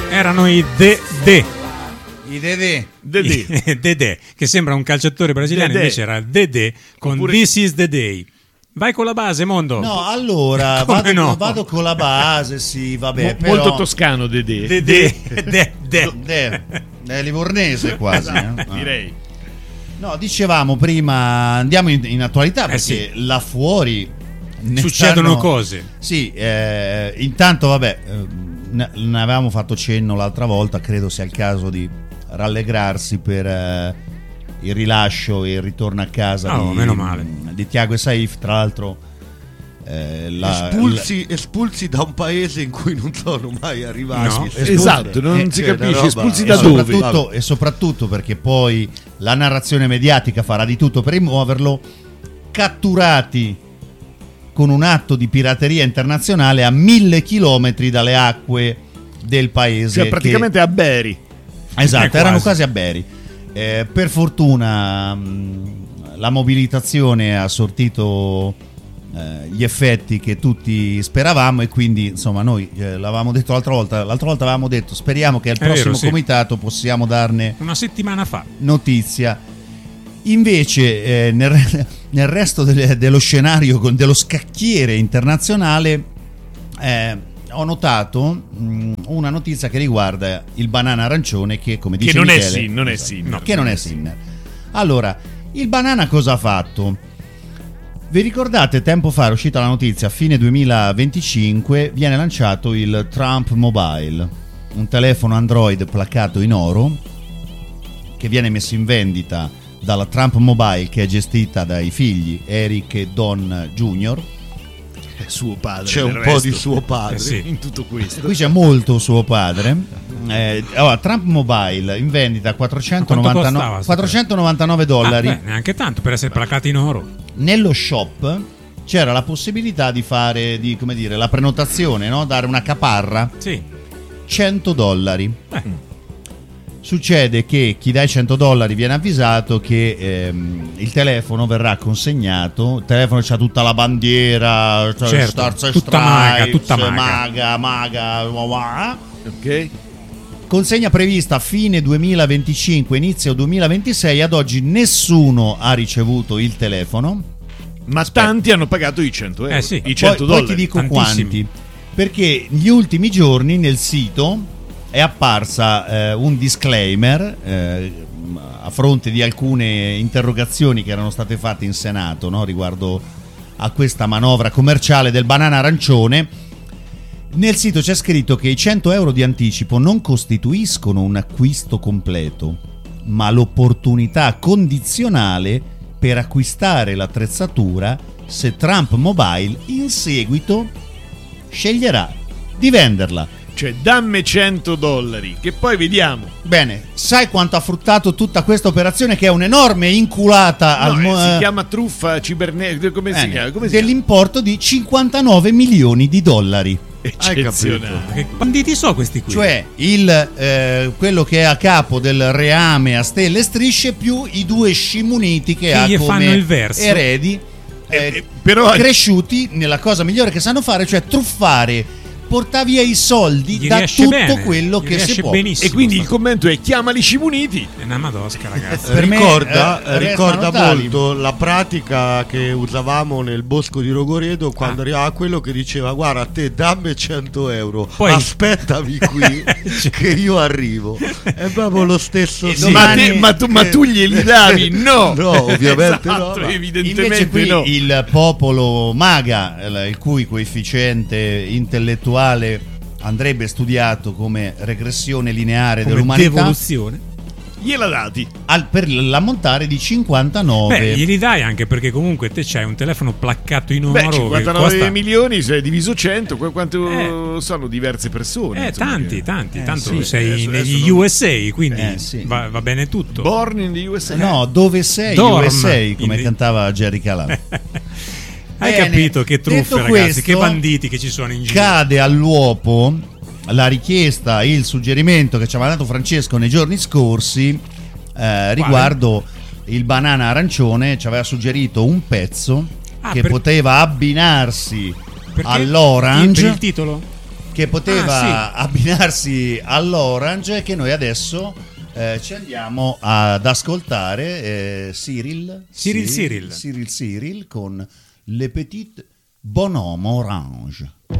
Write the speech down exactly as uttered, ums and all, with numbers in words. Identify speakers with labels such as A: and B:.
A: Erano i Dedé.
B: I Dedé.
A: Dedé. Dedé, che sembra un calciatore brasiliano,
C: Dedé.
A: invece era Dedé con
C: Oppure...
A: This is the Day. Vai con la base, Mondo.
B: No, allora
A: Come
B: vado,
A: no?
B: vado con la base, sì, vabbè.
C: Mo-
B: però...
C: Molto toscano Dedé.
A: Dedé. Dedé.
B: Dedé. È livornese quasi. Eh? Ah.
C: Direi.
B: No, dicevamo prima, andiamo in, in attualità perché
A: sì.
B: là fuori ne
A: Succedono
B: stanno...
A: cose.
B: Sì, eh, intanto vabbè, eh, ne, ne avevamo fatto cenno l'altra volta, credo sia il caso di rallegrarsi per eh, il rilascio e il ritorno a casa
A: Oh,
B: di,
A: meno male.
B: di Thiago e Saif, tra l'altro eh, la,
D: espulsi, espulsi da un paese in cui non sono mai arrivati.
A: No,
B: espulsi-
C: Esatto, non
B: eh,
C: si
D: cioè,
C: capisce.
D: roba-
C: Espulsi
B: e
C: da dove?
B: soprattutto, e soprattutto perché poi la narrazione mediatica farà di tutto per rimuoverlo, catturati con un atto di pirateria internazionale a mille chilometri dalle acque del paese.
C: Cioè, praticamente a Beri.
B: che... Esatto,
A: Eh, quasi.
B: erano quasi a Beri. Eh, per fortuna mh, la mobilitazione ha sortito eh, gli effetti che tutti speravamo e quindi insomma noi eh, l'avevamo detto l'altra volta, l'altra volta avevamo detto speriamo che al
A: È vero,
B: prossimo
A: sì.
B: comitato possiamo darne
A: Una settimana fa.
B: notizia. Invece eh, nel, nel resto del- dello scenario con- dello scacchiere internazionale eh, ho notato mh, una notizia che riguarda il banana arancione che come dice
C: Che non è
B: Michele,
C: Sin, non è
B: esatto,
C: Sin.
B: che non è Sinner. Allora, il banana cosa ha fatto? Vi ricordate, tempo fa è uscita la notizia, a fine duemilaventicinque viene lanciato il Trump Mobile, un telefono Android placcato in oro che viene messo in vendita dalla Trump Mobile, che è gestita dai figli Eric e Don Junior
C: È suo padre.
D: C'è
C: del
D: un po'
C: resto.
D: di suo padre
A: Eh sì.
C: in tutto questo.
B: Qui c'è molto suo padre. Eh, allora, Trump Mobile in vendita a quattrocentonovantanove,
A: Ma quanto costava,
B: quattrocentonovantanove dollari.
A: Ah, beh, neanche tanto per essere placati in oro.
B: Nello shop c'era la possibilità di fare di, come dire, la prenotazione, no? Dare una caparra,
A: Sì.
B: cento dollari.
A: Eh.
B: Succede che chi dà i cento dollari viene avvisato che ehm, il telefono verrà consegnato. Il telefono c'ha tutta la bandiera, cioè
A: Certo,
B: Stars and
A: tutta maga,
B: Stripes,
A: tutta maga.
B: maga, maga, wah, wah.
C: Ok.
B: Consegna prevista a fine duemilaventicinque, inizio duemilaventisei. Ad oggi nessuno ha ricevuto il telefono.
C: Ma tanti hanno pagato i cento euro.
A: Eh sì.
C: I cento
B: poi,
C: dollari.
B: poi ti dico
A: tantissimi.
B: quanti, perché negli ultimi giorni nel sito è apparsa eh, un disclaimer eh, a fronte di alcune interrogazioni che erano state fatte in Senato, no, riguardo a questa manovra commerciale del banana arancione. Nel sito c'è scritto che i cento euro di anticipo non costituiscono un acquisto completo, ma l'opportunità condizionale per acquistare l'attrezzatura se Trump Mobile in seguito sceglierà di venderla.
C: Cioè, dammi cento dollari, che poi vediamo.
B: Bene, sai quanto ha fruttato tutta questa operazione, che è un'enorme inculata
C: No,
B: al mo-
C: eh, si chiama truffa cibernetica. Come si
B: bene,
C: chiama? Come si chiama?
B: dell'importo di cinquantanove milioni di dollari.
C: Eccezionale.
A: Che banditi so questi qui?
B: Cioè il, eh, quello che è a capo del reame a stelle e strisce più i due scimuniti che,
A: Che
B: ha
A: gli
B: come
A: fanno il verso.
B: eredi eh,
C: Eh, eh, però
B: cresciuti nella cosa migliore che sanno fare, cioè truffare, portare via i soldi
A: Gli
B: da
A: riesce
B: tutto
A: bene,
B: quello
A: gli
B: che si
A: riesce
B: può.
A: benissimo.
C: E quindi il
A: sta-
C: commento è chiamali Cimuniti.
A: È una madosca, ragazzi.
B: Per me,
D: ricorda,
B: eh,
D: ricorda
B: restano tali.
D: molto la pratica che usavamo nel bosco di Rogoredo quando
A: Ah.
D: arrivava quello che diceva: guarda, a te dammi cento euro,
A: Poi-
D: aspettami qui che io arrivo. È proprio lo stesso
B: E
D: sì.
C: Ma,
B: domani-
C: te- ma tu, ma tu glieli davi? No,
D: No, ovviamente no,
C: Esatto,
D: ma-
C: evidentemente
B: Invece qui
C: no.
B: il popolo maga, eh, il cui coefficiente intellettuale andrebbe studiato come regressione lineare
A: Come
B: dell'umanità,
A: devoluzione.
C: Gliela dati.
B: al, per l'ammontare di cinquantanove.
A: Beh, glieli dai anche perché comunque te c'hai un telefono placcato in oro.
C: Beh,
A: che
C: cinquantanove
A: costa...
C: milioni, se hai diviso cento, qu- quanto
A: Eh.
C: sono diverse persone?
A: Eh,
C: insomma,
A: tanti,
C: che-
A: tanti.
B: Eh,
A: Tanto
B: sì,
A: sei
C: adesso-
A: negli
C: adesso non-
A: U S A, quindi
B: Eh, sì.
A: va, va bene tutto.
C: Born in the U S A.
B: No, dove sei?
A: Dorm.
B: U S A, come
A: In-
B: cantava Jerry Calà.
A: Hai
B: Bene,
A: capito che truffe,
B: detto
A: ragazzi?
B: questo,
A: Che banditi che ci sono in giro.
B: Cade all'uopo la richiesta, il suggerimento che ci aveva dato Francesco nei giorni scorsi eh, riguardo il banana arancione. Ci aveva suggerito un pezzo
A: Ah,
B: che
A: per-
B: poteva abbinarsi
A: Perché?
B: all'orange.
A: Per il titolo?
B: che poteva
A: Ah,
B: abbinarsi all'Orange, che noi adesso eh, ci andiamo ad ascoltare. eh, Cyril
A: Cyril Cyril.
B: Cyril Cyril con Le Petit Bonhomme Orange.